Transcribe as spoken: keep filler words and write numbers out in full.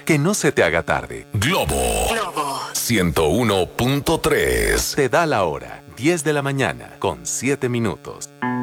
Que no se te haga tarde. Globo. Globo. ciento uno punto tres. Te da la hora. diez de la mañana con siete minutos.